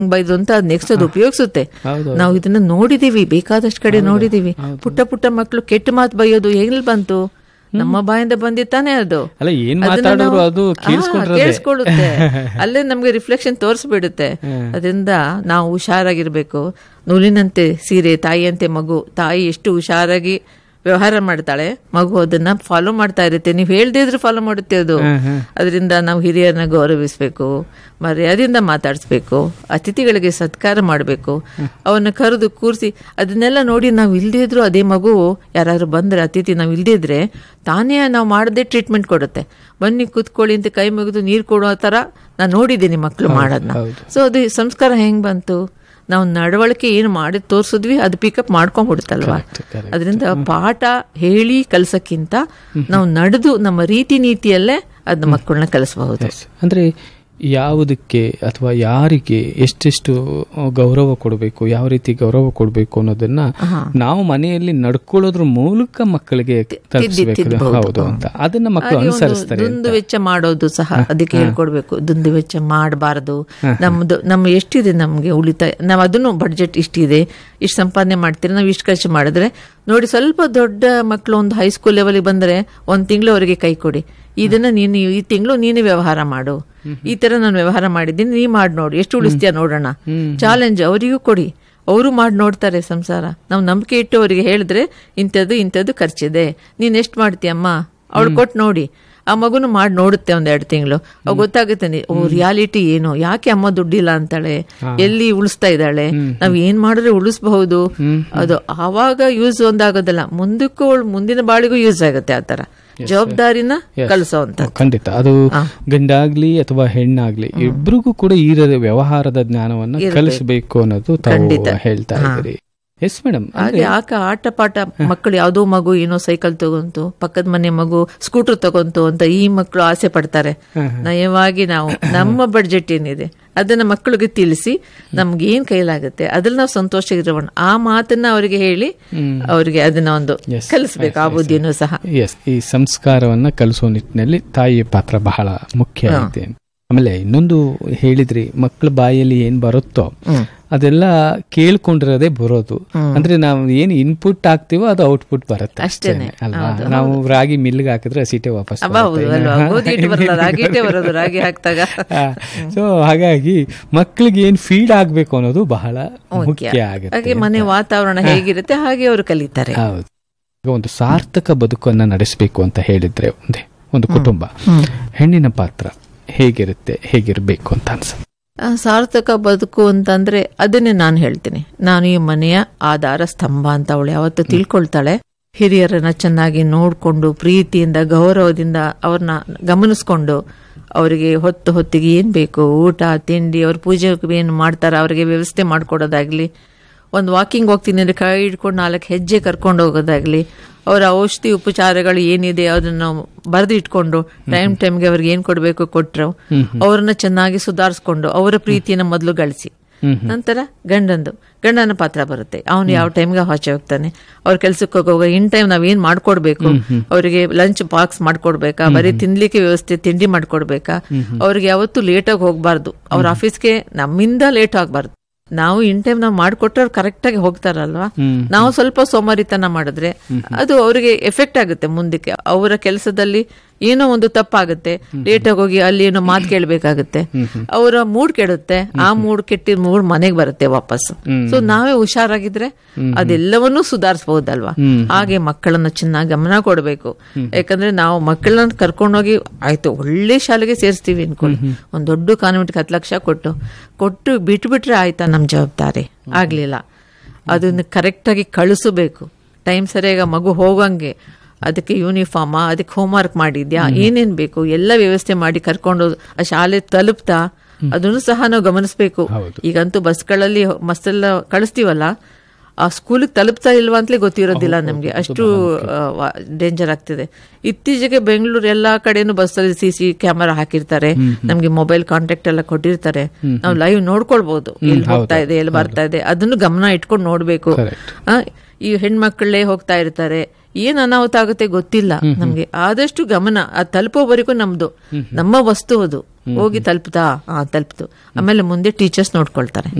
ಬೈದು ಅಂತ ನೆಕ್ಸ್ಟ್ ಅದು ಉಪಯೋಗಿಸುತ್ತೆ. ನಾವು ಇದನ್ನ ನೋಡಿದೀವಿ, ಬೇಕಾದಷ್ಟು ಕಡೆ ನೋಡಿದೀವಿ. ಪುಟ್ಟ ಪುಟ್ಟ ಮಕ್ಕಳು ಕೆಟ್ಟ ಮಾತು ಬೈಯೋದು ಹೇಗೆ ಬಂತು? ನಮ್ಮ ಬಾಯಿಂದ ಬಂದಿತ್ತಾನೆ ಅದು. ಕೇಳಿಸ್ಕೊಳ್ಳುತ್ತೆ, ಅಲ್ಲೇ ನಮ್ಗೆ ರಿಫ್ಲೆಕ್ಷನ್ ತೋರಿಸ್ಬಿಡುತ್ತೆ. ಅದರಿಂದ ನಾವು ಹುಷಾರಾಗಿರ್ಬೇಕು. ನೂಲಿನಂತೆ ಸೀರೆ, ತಾಯಿಯಂತೆ ಮಗು. ತಾಯಿ ಎಷ್ಟು ಹುಷಾರಾಗಿ ವ್ಯವಹಾರ ಮಾಡ್ತಾಳೆ, ಮಗು ಅದನ್ನ ಫಾಲೋ ಮಾಡ್ತಾ ಇರುತ್ತೆ. ನೀವು ಹೇಳ್ದೇ ಇದ್ರೆ ಫಾಲೋ ಮಾಡುತ್ತೆ ಅದು. ಅದರಿಂದ ನಾವು ಹಿರಿಯರನ್ನ ಗೌರವಿಸ್ಬೇಕು, ಮರ್ಯಾದೆಯಿಂದ ಮಾತಾಡಿಸ್ಬೇಕು, ಅತಿಥಿಗಳಿಗೆ ಸತ್ಕಾರ ಮಾಡಬೇಕು, ಅವನ್ನ ಕರೆದು ಕೂರಿಸಿ. ಅದನ್ನೆಲ್ಲ ನೋಡಿ ನಾವು ಇಲ್ದೇ ಇದ್ರು ಅದೇ ಮಗು ಯಾರು ಬಂದ್ರೆ ಅತಿಥಿ ನಾವು ಇಲ್ದೇ ಇದ್ರೆ ತಾನೇ ನಾವು ಮಾಡದೆ ಟ್ರೀಟ್ಮೆಂಟ್ ಕೊಡುತ್ತೆ. ಬನ್ನಿ ಕೂತ್ಕೊಳ್ಳಿ ಅಂತ ಕೈ ಮುಗಿದು ನೀರು ಕೊಡೋ ತರ ನಾನು ನೋಡಿದ್ದೀನಿ ಮಕ್ಕಳು ಮಾಡೋದನ್ನ. ಸೊ ಅದು ಸಂಸ್ಕಾರ ಹೆಂಗ್ ಬಂತು? ನಾವು ನಡವಳಿಕೆ ಏನು ಮಾಡಿ ತೋರ್ಸಿದ್ವಿ ಅದು ಪಿಕಪ್ ಮಾಡ್ಕೊಂಡ್ಬಿಡುತ್ತಲ್ವಾ. ಅದರಿಂದ ಪಾಠ ಹೇಳಿ ಕಲ್ಸಕ್ಕಿಂತ ನಾವು ನಡೆದು ನಮ್ಮ ರೀತಿ ನೀತಿಯಲ್ಲೇ ಅದನ್ನ ಮಕ್ಕಳನ್ನ ಕಲಿಸಬಹುದು. ಅಂದ್ರೆ ಯಾವುದಕ್ಕೆ ಅಥವಾ ಯಾರಿಗೆ ಎಷ್ಟೆಷ್ಟು ಗೌರವ ಕೊಡಬೇಕು, ಯಾವ ರೀತಿ ಗೌರವ ಕೊಡಬೇಕು ಅನ್ನೋದನ್ನ ನಾವು ಮನೆಯಲ್ಲಿ ನಡ್ಕೊಳ್ಳೋದ್ರ ಮೂಲಕ ಮಕ್ಕಳಿಗೆ ಹೌದು ಅಂತ ಅದನ್ನ ಮಕ್ಕಳು ಅನುಸರಿಸ್ತಾರೆ. ದುಂದು ವೆಚ್ಚ ಮಾಡೋದು ಸಹ ಅದಕ್ಕೆ ಹೇಳ್ಕೊಡ್ಬೇಕು. ದುಂದು ವೆಚ್ಚ ಮಾಡಬಾರದು. ನಮ್ಮ ಎಷ್ಟಿದೆ ನಮ್ಗೆ ಉಳಿತಾಯ, ನಾವು ಅದನ್ನು ಬಡ್ಜೆಟ್ ಇಷ್ಟಿದೆ, ಇಷ್ಟು ಸಂಪಾದನೆ ಮಾಡ್ತೀರಿ, ನಾವು ಇಷ್ಟು ಖರ್ಚು ಮಾಡಿದ್ರೆ ನೋಡಿ. ಸ್ವಲ್ಪ ದೊಡ್ಡ ಮಕ್ಕಳು ಒಂದು ಹೈಸ್ಕೂಲ್ ಲೆವೆಲ್ಗೆ ಬಂದ್ರೆ ಒಂದು ತಿಂಗಳು ಅವರಿಗೆ ಕೈ ಕೊಡಿ, ಇದನ್ನ ನೀನು ಈ ತಿಂಗಳು ನೀನೇ ವ್ಯವಹಾರ ಮಾಡು, ಈ ತರ ನಾನು ವ್ಯವಹಾರ ಮಾಡಿದ್ದೀನಿ, ನೀ ಮಾಡಿ ನೋಡು, ಎಷ್ಟು ಉಳಿಸ್ತೀಯ ನೋಡೋಣ. ಚಾಲೆಂಜ್ ಅವರಿಗೂ ಕೊಡಿ, ಅವರು ಮಾಡಿ ನೋಡ್ತಾರೆ ಸಂಸಾರ. ನಾವು ನಂಬಿಕೆ ಇಟ್ಟು ಅವರಿಗೆ ಹೇಳಿದ್ರೆ ಇಂಥದ್ದು ಖರ್ಚಿದೆ, ನೀನ್ ಎಷ್ಟು ಮಾಡ್ತೀಯಮ್ಮ, ಅವಳು ಕೊಟ್ಟು ನೋಡಿ. ಆ ಮಗುನು ಮಾಡಿ ನೋಡುತ್ತೆ 1-2 ತಿಂಗಳು. ಅವ್ ಗೊತ್ತಾಗುತ್ತೆ ರಿಯಾಲಿಟಿ ಏನು, ಯಾಕೆ ಅಮ್ಮ ದುಡ್ಡಿಲ್ಲ ಅಂತಾಳೆ, ಎಲ್ಲಿ ಉಳಿಸ್ತಾ ಇದ್ದಾಳೆ, ನಾವ್ ಏನ್ ಮಾಡಿದ್ರೆ ಉಳಿಸಬಹುದು. ಅದು ಆವಾಗ ಯೂಸ್ ಒಂದಾಗೋದಲ್ಲ, ಮುಂದಕ್ಕೂ ಮುಂದಿನ ಬಾಳಿಗೂ ಯೂಸ್ ಆಗುತ್ತೆ. ಆತರ ಜವಾಬ್ದಾರಿನ ಕಲಿಸೋಂತ. ಖಂಡಿತ ಅದು ಗಂಡಾಗ್ಲಿ ಅಥವಾ ಹೆಣ್ಣಾಗ್ಲಿ ಇಬ್ರಿಗೂ ಕೂಡ ಈ ವ್ಯವಹಾರದ ಜ್ಞಾನವನ್ನ ಕಲಿಸಬೇಕು ಅನ್ನೋದು ತಾವು ಹೇಳ್ತಾ ಇದ್ದೀರಿ. Yes madam. ಹಾಗೆ ಆಟ ಪಾಠ ಮಕ್ಕಳು ಯಾವುದೋ ಮಗು ಏನೋ ಸೈಕಲ್ ತಗೊಂತು, ಪಕ್ಕದ ಮನೆ ಮಗು ಸ್ಕೂಟರ್ ತಗೊಂತು ಅಂತ ಈ ಮಕ್ಕಳು ಆಸೆ ಪಡ್ತಾರೆ. ನಯವಾಗಿ ನಾವು ನಮ್ಮ ಬಡ್ಜೆಟ್ ಏನಿದೆ ಅದನ್ನ ಮಕ್ಕಳಿಗೆ ತಿಳಿಸಿ ನಮ್ಗೆ ಏನ್ ಕೈಲಾಗುತ್ತೆ ಅದ್ರಲ್ಲಿ ನಾವು ಸಂತೋಷವಾಗಿರೋಣ. ಆ ಮಾತನ್ನ ಅವರಿಗೆ ಹೇಳಿ ಅವರಿಗೆ ಅದನ್ನ ಒಂದು ಕಲಿಸ್ಬೇಕು, ಆ ಬುದ್ಧಿನೂ ಸಹ. ಈ ಸಂಸ್ಕಾರವನ್ನ ಕಲಿಸೋ ನಿಟ್ಟಿನಲ್ಲಿ ತಾಯಿಯ ಪಾತ್ರ ಬಹಳ ಮುಖ್ಯ ಇದೆ. ಆಮೇಲೆ ಇನ್ನೊಂದು ಹೇಳಿದ್ರಿ, ಮಕ್ಕಳ ಬಾಯಲ್ಲಿ ಏನ್ ಬರುತ್ತೋ ಅದೆಲ್ಲ ಕೇಳ್ಕೊಂಡಿರೋದೇ ಬರೋದು. ಅಂದ್ರೆ ನಾವು ಏನ್ ಇನ್ಪುಟ್ ಹಾಕ್ತಿವೋ ಅದು ಔಟ್ಪುಟ್ ಬರುತ್ತೆ ಅಷ್ಟೇನೆ ಅಲ್ವಾ. ನಾವು ರಾಗಿ ಮಿಲ್ಗೆ ಹಾಕಿದ್ರೆ ಹಸಿಟೆ ವಾಪಸ್. ಸೊ ಹಾಗಾಗಿ ಮಕ್ಕಳಿಗೆ ಏನ್ ಫೀಡ್ ಆಗ್ಬೇಕು ಅನ್ನೋದು ಬಹಳ ಮುಖ್ಯ ಆಗುತ್ತೆ. ಮನೆ ವಾತಾವರಣ ಹೇಗಿರುತ್ತೆ ಹಾಗೆ ಅವರು ಕಲಿತಾರೆ. ಹೌದು. ಒಂದು ಸಾರ್ಥಕ ಬದುಕನ್ನ ನಡೆಸಬೇಕು ಅಂತ ಹೇಳಿದ್ರೆ ಒಂದು ಕುಟುಂಬ, ಹೆಣ್ಣಿನ ಪಾತ್ರ ಹೇಗಿರುತ್ತೆ, ಹೇಗಿರ್ಬೇಕು ಅಂತ ಅನ್ಸುತ್ತೆ? ಸಾರ್ಥಕ ಬದುಕು ಅಂತಂದ್ರೆ ಅದನ್ನೇ ನಾನು ಹೇಳ್ತೀನಿ. ನಾನು ಈ ಮನೆಯ ಆಧಾರ ಸ್ತಂಭ ಅಂತ ಅವಳು ಯಾವತ್ತು ತಿಳ್ಕೊಳ್ತಾಳೆ. ಹಿರಿಯರನ್ನ ಚೆನ್ನಾಗಿ ನೋಡ್ಕೊಂಡು ಪ್ರೀತಿಯಿಂದ ಗೌರವದಿಂದ ಅವ್ರನ್ನ ಗಮನಿಸ್ಕೊಂಡು ಅವರಿಗೆ ಹೊತ್ತಿಗೆ ಏನ್ ಬೇಕು ಊಟ ತಿಂಡಿ, ಅವ್ರ ಪೂಜೆ ಏನ್ ಮಾಡ್ತಾರ ಅವ್ರಿಗೆ ವ್ಯವಸ್ಥೆ ಮಾಡ್ಕೊಡೋದಾಗ್ಲಿ, ಒಂದು ವಾಕಿಂಗ್ ಹೋಗ್ತೀನಿ ಅಂದ್ರೆ ಕೈ ಹಿಡ್ಕೊಂಡು 4 ಹೆಜ್ಜೆ ಕರ್ಕೊಂಡು ಹೋಗೋದಾಗ್ಲಿ, ಅವರ ಔಷಧಿ ಉಪಚಾರಗಳು ಏನಿದೆ ಅದನ್ನ ಬರೆದು ಇಟ್ಕೊಂಡು ಟೈಮ್ಗೆ ಅವ್ರಿಗೆ ಏನ್ ಕೊಡ್ಬೇಕು ಕೊಟ್ರು, ಅವ್ರನ್ನ ಚೆನ್ನಾಗಿ ಸುಧಾರಿಸ್ಕೊಂಡು ಅವರ ಪ್ರೀತಿಯನ್ನ ಮೊದಲು ಗಳಿಸಿ, ನಂತರ ಗಂಡನ ಪಾತ್ರ ಬರುತ್ತೆ. ಅವನು ಯಾವ ಟೈಮ್ಗೆ ಆಚೆ ಹೋಗ್ತಾನೆ, ಅವ್ರ ಕೆಲ್ಸಕ್ಕೆ ಹೋಗುವಾಗ ಇನ್ ಟೈಮ್ ನಾವ್ ಏನ್ ಮಾಡ್ಕೊಡ್ಬೇಕು, ಅವರಿಗೆ ಲಂಚ್ ಬಾಕ್ಸ್ ಮಾಡ್ಕೊಡ್ಬೇಕಾ, ಬರೀ ತಿನ್ಲಿಕ್ಕೆ ವ್ಯವಸ್ಥೆ ತಿಂಡಿ ಮಾಡ್ಕೊಡ್ಬೇಕಾ, ಅವ್ರಿಗೆ ಯಾವತ್ತೂ ಲೇಟಾಗಿ ಹೋಗ್ಬಾರ್ದು, ಅವ್ರ ಆಫೀಸ್ಗೆ ನಮ್ಮಿಂದ ಲೇಟ್ ಆಗ್ಬಾರ್ದು. ನಾವು ಇನ್ ಟೈಮ್ ನಾವು ಮಾಡಿಕೊಟ್ರೆ ಅವ್ರು ಕರೆಕ್ಟ್ ಆಗಿ ಹೋಗ್ತಾರಲ್ವಾ. ನಾವು ಸ್ವಲ್ಪ ಸೋಮಾರಿತನ ಮಾಡಿದ್ರೆ ಅದು ಅವರಿಗೆ ಎಫೆಕ್ಟ್ ಆಗುತ್ತೆ ಮುಂದಕ್ಕೆ. ಅವರ ಕೆಲಸದಲ್ಲಿ ಏನೋ ಒಂದು ತಪ್ಪಾಗುತ್ತೆ, ಲೇಟಾಗಿ ಹೋಗಿ ಅಲ್ಲಿ ಏನೋ ಮಾತು ಕೇಳಬೇಕಾಗುತ್ತೆ, ಅವರ ಮೂಡ್ ಕೆಡುತ್ತೆ. ಆ ಮೂಡ್ ಕೆಟ್ಟಿ ಮೂಡ್ ಮನೆಗೆ ಬರುತ್ತೆ ವಾಪಸ್. ಸೊ ನಾವೇ ಹುಷಾರಾಗಿದ್ರೆ ಅದೆಲ್ಲವನ್ನೂ ಸುಧಾರಿಸಬಹುದಲ್ವಾ. ಹಾಗೆ ಮಕ್ಕಳನ್ನ ಚೆನ್ನಾಗಿ ಗಮನ ಕೊಡಬೇಕು. ಯಾಕಂದ್ರೆ ನಾವು ಮಕ್ಕಳನ್ನ ಕರ್ಕೊಂಡೋಗಿ ಆಯ್ತು ಒಳ್ಳೆ ಶಾಲೆಗೆ ಸೇರಿಸ್ತೀವಿ ಅನ್ಕೊಳ್ಳಿ, ಒಂದ್ ದೊಡ್ಡ ಕಾನ್ವೆಂಟ್ಗೆ 10 ಲಕ್ಷ ಕೊಟ್ಟು ಬಿಟ್ಬಿಟ್ರೆ ಆಯ್ತಾ ನಮ್ ಜವಾಬ್ದಾರಿ ಆಗ್ಲಿಲ್ಲ. ಅದನ್ನ ಕರೆಕ್ಟ್ ಆಗಿ ಕಳಿಸಬೇಕು. ಟೈಮ್ ಸರಿಯಾಗಿ ಮಗು ಹೋಗಂಗೆ ಅದಕ್ಕೆ ಯೂನಿಫಾರ್ಮ್, ಅದಕ್ಕೆ ಹೋಮ್ವರ್ಕ್ ಮಾಡಿದ್ಯಾ, ಏನೇನ್ ಬೇಕು ಎಲ್ಲ ವ್ಯವಸ್ಥೆ ಮಾಡಿ ಕರ್ಕೊಂಡು ಆ ಶಾಲೆ ತಲುಪ್ತಾ ಅದನ್ನು ಸಹ ನಾವು ಗಮನಿಸಬೇಕು. ಈಗಂತೂ ಬಸ್ಗಳಲ್ಲಿ ಮಸ್ತೆಲ್ಲ ಕಳಿಸ್ತೀವಲ್ಲ, ಆ ಸ್ಕೂಲಿಗೆ ತಲುಪ್ತಾ ಇಲ್ವಾ ಅಂತಲೇ ಗೊತ್ತಿರೋದಿಲ್ಲ ನಮ್ಗೆ, ಅಷ್ಟು ಡೇಂಜರ್ ಆಗ್ತಿದೆ. ಇತ್ತೀಚೆಗೆ ಬೆಂಗಳೂರು ಎಲ್ಲಾ ಕಡೆನೂ ಬಸ್ಸಲ್ಲಿ CC ಕ್ಯಾಮೆರಾ ಹಾಕಿರ್ತಾರೆ, ನಮ್ಗೆ ಮೊಬೈಲ್ ಕಾಂಟ್ಯಾಕ್ಟ್ ಎಲ್ಲ ಕೊಟ್ಟಿರ್ತಾರೆ, ನಾವು ಲೈವ್ ನೋಡ್ಕೊಳ್ಬಹುದು ಎಲ್ಲಿ ಹೋಗ್ತಾ ಇದೆ ಎಲ್ಲಿ ಬರ್ತಾ ಇದೆ, ಅದನ್ನು ಗಮನ ಇಟ್ಕೊಂಡು ನೋಡ್ಬೇಕು. ಈ ಹೆಣ್ಮಕ್ಳೇ ಹೋಗ್ತಾ ಇರ್ತಾರೆ, ಏನ್ ಅನಾಹುತ ಆಗುತ್ತೆ ಗೊತ್ತಿಲ್ಲ ನಮ್ಗೆ. ಆದಷ್ಟು ಗಮನ ಅದು ತಲುಪೋವರೆಗೂ ನಮ್ದು ನಮ್ಮ ವಸ್ತು ಅದು ಹೋಗಿ ತಲುಪ್ತಾ ತಲುಪ್ತು, ಆಮೇಲೆ ಮುಂದೆ ಟೀಚರ್ಸ್ ನೋಡ್ಕೊಳ್ತಾರೆ.